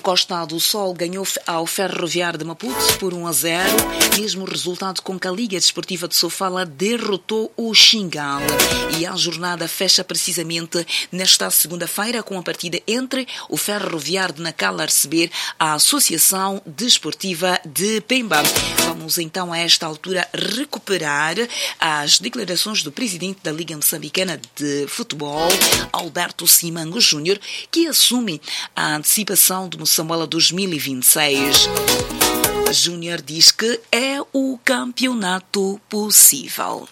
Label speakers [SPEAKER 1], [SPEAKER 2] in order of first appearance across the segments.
[SPEAKER 1] Costa do Sol ganhou ao Ferroviário de Maputo por 1-0, mesmo resultado com que a Liga Desportiva de Sofala derrotou o Xingal. E a jornada fecha precisamente nesta segunda-feira com a partida entre o Ferroviário de Nacala a receber a Associação Desportiva de Pemba. Vamos então a esta altura recuperar as declarações do presidente da Liga Moçambicana de Futebol, Alberto Simango Júnior, que assume a antecipação do Moçambola 2026. Júnior diz que é o campeonato possível.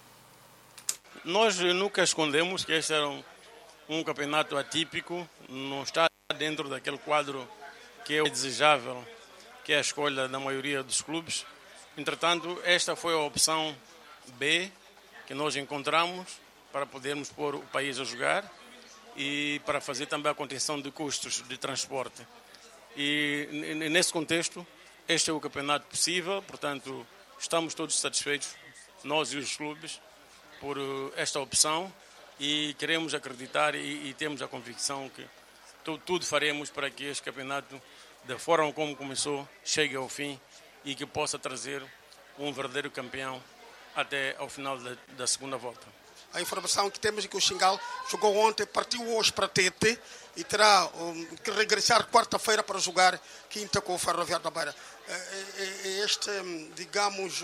[SPEAKER 2] Nós nunca escondemos que este era um campeonato atípico, não está dentro daquele quadro que é desejável, que é a escolha da maioria dos clubes. Entretanto, esta foi a opção B que nós encontramos para podermos pôr o país a jogar e para fazer também a contenção de custos de transporte. E nesse contexto, este é o campeonato possível, portanto, estamos todos satisfeitos, nós e os clubes, por esta opção e queremos acreditar e temos a convicção que tudo faremos para que este campeonato, da forma como começou, chegue ao fim e que possa trazer um verdadeiro campeão até ao final da segunda volta.
[SPEAKER 3] A informação que temos é que o Xingal jogou ontem, partiu hoje para Tete e terá que regressar quarta-feira para jogar quinta com o Ferroviário da Beira. Este, digamos,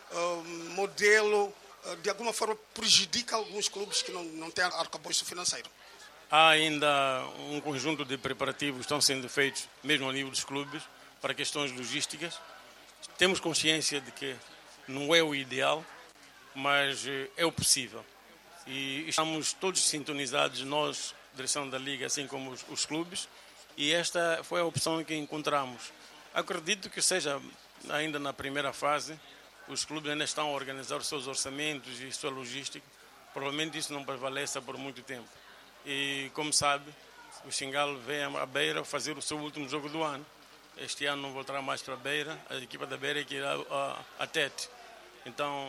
[SPEAKER 3] modelo, de alguma forma, prejudica alguns clubes que não têm arcabouço financeiro.
[SPEAKER 2] Há ainda um conjunto de preparativos que estão sendo feitos, mesmo ao nível dos clubes, para questões logísticas. Temos consciência de que não é o ideal, mas é o possível. E estamos todos sintonizados, nós, direção da Liga, assim como os clubes, e esta foi a opção que encontramos. Acredito que seja ainda na primeira fase, os clubes ainda estão a organizar os seus orçamentos e sua logística, provavelmente isso não prevaleça por muito tempo. E, como sabe, o Xingal vem à Beira fazer o seu último jogo do ano. Este ano não voltará mais para a Beira, a equipa da Beira é que irá a Tete. Então,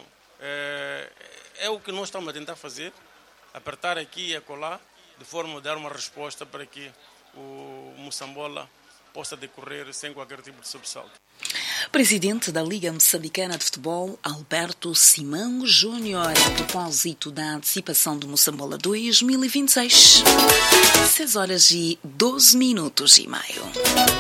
[SPEAKER 2] é o que nós estamos a tentar fazer, apertar aqui e acolá, de forma a dar uma resposta para que o Moçambola possa decorrer sem qualquer tipo de sobressalto.
[SPEAKER 1] Presidente da Liga Moçambicana de Futebol, Alberto Simango Júnior, a propósito da antecipação do Moçambola 2026. 6 horas e 12 minutos e meio.